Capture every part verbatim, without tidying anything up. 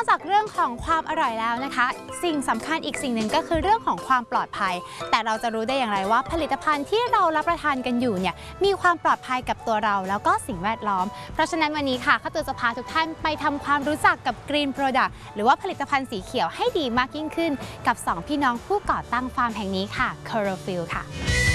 อกจากเรื่องของความอร่อยแล้วนะคะสิ่งสำคัญอีกสิ่งหนึ่งก็คือเรื่องของความปลอดภัยแต่เราจะรู้ได้อย่างไรว่าผลิตภัณฑ์ที่เรารับประทานกันอยู่เนี่ยมีความปลอดภัยกับตัวเราแล้วก็สิ่งแวดล้อมเพราะฉะนั้นวันนี้ค่ะข้าวตูจะพาทุกท่านไปทำความรู้จักกับ Green Product หรือว่าผลิตภัณฑ์สีเขียวให้ดีมากยิ่งขึ้นกับสองพี่น้องผู้ก่อตั้งฟาร์มแห่งนี้ค่ะ Chlorophyll ค่ะ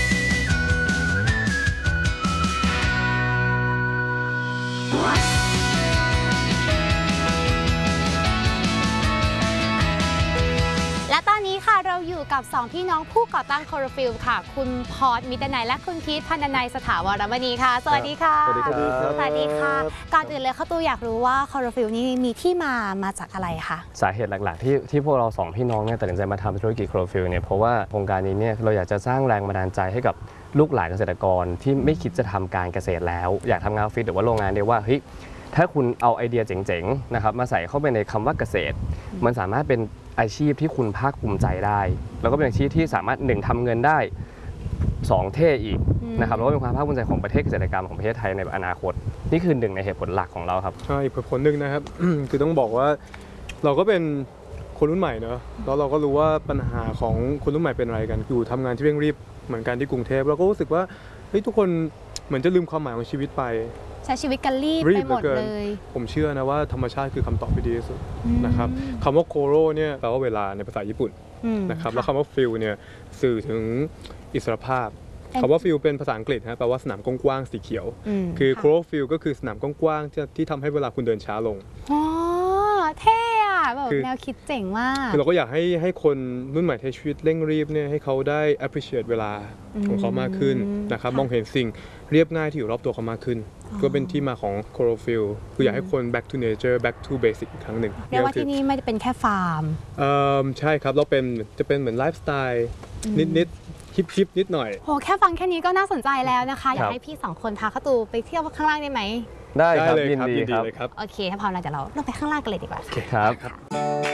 และตอนนี้ค่ะเราอยู่กับสองพี่น้องผู้ก่อตั้ง Chlorophyll ค่ะคุณพอร์ตมิตรนัยและคุณพีทพันนัยสถาวรมณีค่ะสวัสดีค่ะสวัสดีครับสวัสดีค่ะก่อนอื่นเลยข้าวตูอยากรู้ว่า Chlorophyll นี่มีที่มามาจากอะไรคะสาเหตุหลักๆที่ที่พวกเราสองพี่น้องเนี่ยตัดสินใจมาทำธุรกิจ Chlorophyll เนี่ยเพราะว่าโครงการนี้เนี่ยเราอยากจะสร้างแรงบันดาลใจให้กับลูกหลานเกษตรกรที่ไม่คิดจะทำการเกษตรแล้วอยากทำงานออฟฟิศหรือว่าโรงงานเนี่ยว่าเฮ้ยถ้าคุณเอาไอเดียเจ๋งๆนะครับมาใส่เข้าไปในคำว่าเกษตรมันสามารถเป็นอาชีพที่คุณภาคภูมิใจได้แล้วก็เป็นอาชีพที่สามารถหนึ่งทำเงินได้สองเท่อีกนะครับแล้วก็เป็นความภาคภูมิใจของประเทศเกษตรกรรมของประเทศไทยในอนาคตนี่คือหนึ่งในเหตุผลหลักของเราครับใช่เหตุผลหนึ่งนะครับ คือต้องบอกว่าเราก็เป็นคนรุ่นใหม่เนอะแล้วเราก็รู้ว่าปัญหาของคนรุ่นใหม่เป็นอะไรกันอยู่ทำงานที่เร่งรีบเหมือนกันที่กรุงเทพเราก็รู้สึกว่าเฮ้ยทุกคนเหมือนจะลืมความหมายของชีวิตไปใช้ชีวิตกันรีบไปหมดเลยผมเชื่อนะว่าธรรมชาติคือคำตอบที่ดีที่สุดนะครับคำว่าโคโรเนี่ยแปลว่าเวลาในภาษาญี่ปุ่นนะครับแล้วคำว่าฟิลเนี่ยสื่อถึงอิสรภาพคำว่าฟิลเป็นภาษาอังกฤษนะแปลว่าสนามกว้างๆสีเขียวคือโคโรฟิลก็คือสนามกว้างๆที่ทำให้เวลาคุณเดินช้าลงอ๋อเท่อะแบบแนวคิดเจ๋งมากคือเราก็อยากให้ให้คนรุ่นใหม่ใช้ชีวิตเร่งรีบเนี่ยให้เขาได้ appreciate เวลาของเขามากขึ้นนะครับมองเห็นสิ่งเรียบง่ายที่อยู่รอบตัวเขามากขึ้นก็เป็นที่มาของ Chlorophyll คืออยากให้คน back to nature back to basic อีกครั้งหนึ่งเรียกว่าที่นี่ไม่ได้เป็นแค่ฟาร์มเอ่อใช่ครับเราเป็นจะเป็นเหมือนไลฟ์สไตล์นิดๆฮิปๆนิดหน่อยโหแค่ฟังแค่นี้ก็น่าสนใจแล้วนะคะอยากให้พี่สองคนพาข้าวตูไปเที่ยวข้างล่างได้ไหมได้ครับยินดีครับโอเคถ้าพร้อมแล้วเดี๋ยวเราลงไปข้างล่างกันเลยดีกว่าครับ